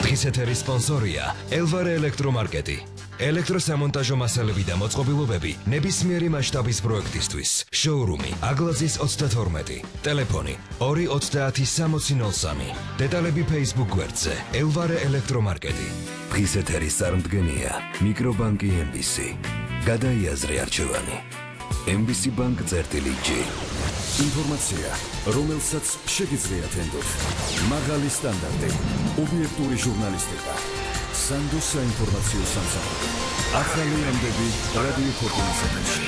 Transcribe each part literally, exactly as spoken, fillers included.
დღის ეთერის სპონსორია ელვარე ელექტრომარკეტი. ელექტროსამონტაჟო მასალები და მოწყობილობები ნებისმიერი მასშტაბის პროექტისთვის. შოურუმი აგლაზის ოცდათორმეტი. ტელეფონი ორი ოცდაათი სამოცი ნოლ სამი. დეტალები Facebook გვერდზე ელვარე ელექტრომარკეტი. დღის ეთერის წარმდგენია მიკრობანკი ემ ბი სი. გადაიაზრე არჩევანი. ემ ბი სი ბანკ წერტილი ჯი. ინფორმაცია, რომელსაც შეგიძლიათ ენდოთ. მაღალი სტანდარტი, ობიექტური ჟურნალისტიკა. სანდოს საინფორმაციო სამსახური. ახალი ამბები რადიო ფორტუნის ეთერში.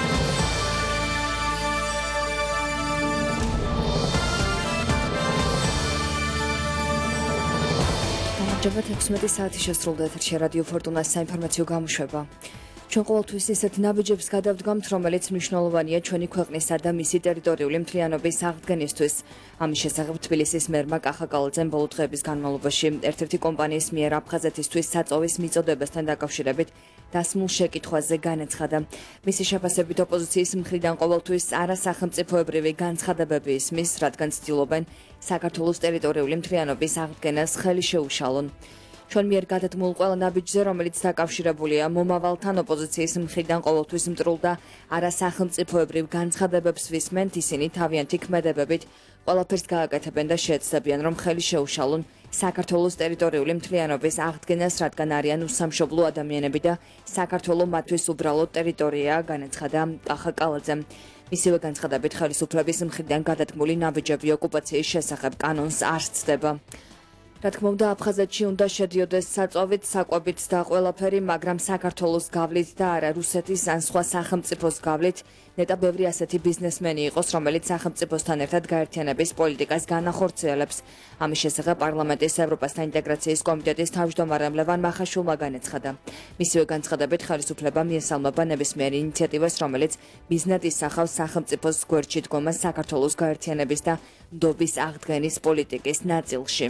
გამარჯობა, ექვსმეტი საათი შესრულდა ეთერში რადიო ფორტუნას საინფორმაციო გამოშვება. ჩვენ ყოველთვის ისეთ ნაბიჯებს გადავდგამთ, რომელიც მნიშვნელოვანია ჩვენი ქვეყნისა და მისი ტერიტორიული მთლიანობის აღდგენისთვის. ამის შესახებ თბილისის მერმა კახა კალაძემ ბოლო დღეების განმავლობაში ერთ-ერთი კომპანიის მიერ აფხაზეთისთვის საწოვის მიწოდებასთან დაკავშირებით დასმულ შეკითხვაზე განაცხადა. მისი შეფასებით ოპოზიციის მხრიდან ყოველთვის არასახელმწიფოებრივი განცხადებები ისმის, რადგან ცდილობენ საქართველოს ტერიტორიული მთლიანობის აღდგენას ხელი შეუშალონ. ჩვენ მიერ გადადგმულ ყველა ნაბიჯზე, რომელიც დაკავშირებულია მომავალთან, ოპოზიციის მხრიდან ყოველთვის მტრულ და არასახელმწიფოებრივ განცხადებებს ვისმენთ, ისინი თავიანთი ქმედებებით ყველაფერს გააკეთებენ და შეეცდებიან, რომ ხელი შეუშალონ საქართველოს ტერიტორიული მთლიანობის აღდგენას, რადგან არიან უსამშობლო ადამიანები და საქართველო მათთვის უბრალოდ ტერიტორიაა, განაცხადა კახა კალაძემ. მისივე განცხადებით ხელისუფლების მხრიდან გადადგმული ნაბიჯები ოკუპაციის შესახებ კანონს არ ცდება. რა თქმა უნდა, აფხაზეთში უნდა შედიოდეს საწვავით, საკვებით და ყველაფერი, მაგრამ საქართველოს გავლით და არა რუსეთის ან სხვა სახელმწიფოს გავლით. ნეტა ბევრი ასეთი ბიზნესმენი იყოს, რომელიც სახელმწიფოსთან ერთად გაერთიანების პოლიტიკას განახორციელებს. ამის შესახებ პარლამენტის ევროპასთან ინტეგრაციის კომიტეტის თავმჯდომარემ ლევან მახაშვილმა განაცხადა. მისივე განცხადებით ხელისუფლება მიესალმება ნებისმიერ ინიციატივას, რომელიც მიზნად ისახავს სახელმწიფოს გვერდში დგომას საქართველოს გაერთიანების და ნდობის აღდგენის პოლიტიკის ნაწილში.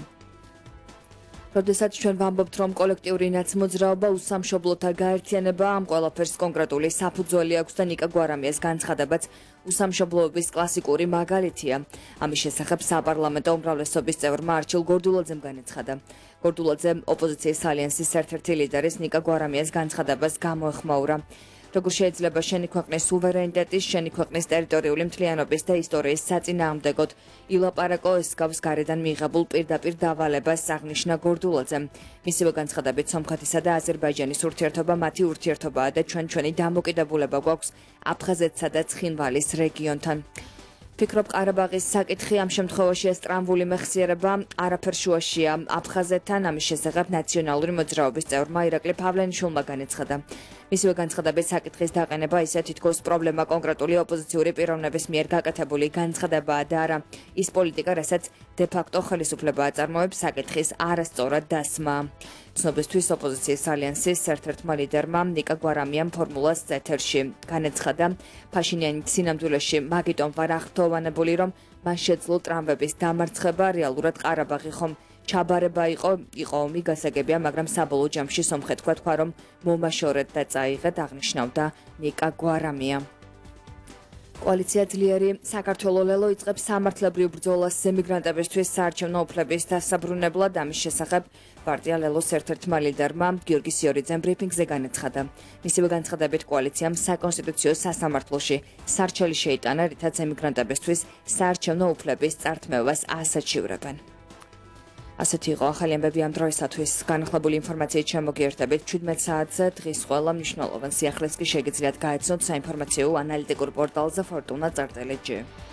როდესაც ჩვენ ვამბობთ, რომ კოლექტიური ნაცმოძრაობა, უსამშობლოთა გაერთიანება ამ ყველაფერს კონკრეტული საფუძველი აქვს და ნიკა გვარამიას განცხადებაც უსამშობლოების კლასიკური მაგალითია. ამის შესახებ საპარლამენტო უმრავლესობის წევრმა არჩილ გორდულაძემ განაცხადა. გორდულაძემ ოპოზიციის ალიანსის ერთ-ერთი ლიდერის ნიკა გვარამიას განცხადებას გამოეხმაურა. როგორ შეიძლება შენი ქვეყნის სუვერენიტეტის, შენი ქვეყნის ტერიტორიული მთლიანობის და ისტორიის საწინააღმდეგოდ ილაპარაკო ეს გავს გარედან მიღებულ პირდაპირ დავალებას, აღნიშნა გორდულაძემ. მისივე განცხადებით სომხეთისა და აზერბაიჯანის ურთიერთობა მათი ურთიერთობაა და ჩვენ ჩვენი დამოკიდებულება გვაქვს აფხაზეთსა და ცხინვალის რეგიონთან. ფიქრობ, ყარაბაღის საკითხი ამ შემთხვევაში ეს ტრამვული მეხსიერება არაფერ შუაშია აფხაზეთთან. ამის შესახებ ნაციონალური მოძრაობის წევრმა ირაკლი ფავლენიშვილმა განაცხადა. მისივე განცხადებით საკითხის დაყენება ისე თითქოს პრობლემა კონკრეტული ოპოზიციური პიროვნების მიერ გაკეთებული განცხადებაა და არა ის პოლიტიკა, რასაც დე-ფაქტო ხელისუფლება აწარმოებს საკითხის არასწორად დასმა. ცნობისთვის ოპოზიციის ალიანსის ერთ-ერთმა ლიდერმა ნიკა გვარამიამ ფორმულას ეთერში განაცხადა, ფაშინიანი სინამდვილეში მაგიტომ ვარ აღფრთოვანებული, რომ მან შეძლო ტრამვების დამარცხება, რეალურად ყარაბაღი ხომ ჩაბარება იყო, იყო ომი გასაგებია, მაგრამ საბოლოო ჯამში სომხეთმა თქვა, რომ მომაშორეთ და წაიღეთ, აღნიშნავდა ნიკა გვარამია. კოალიცია ძლიერი საქართველო ლელო იწყებს სამართლებრივ ბრძოლას ემიგრანტებისთვის საარჩევნო უფლების დასაბრუნებლად. ამის შესახებ პარტია ლელოს ერთ-ერთმა ლიდერმა გიორგი სიორიძემ ბრიფინგზე განაცხადა. მისივე განცხადებით კოალიციამ საკონსტიტუციო სასამართლოში სარჩელი შეიტანა, რითაც ემიგრანტებისთვის საარჩევნო უფლების წართმევას ასაჩივრებენ. ასეთი იყო ახალი ამბები ამ დროისათვის. განახლებული ინფორმაციით შემოგიერთებით შვიდმეტ საათზე. დღის ყველა მნიშვნელოვან სიახლეს კი შეგიძლიათ გაეცნოთ საინფორმაციო ანალიტიკურ პორტალზე ფორტუნა წერტილი ჯი.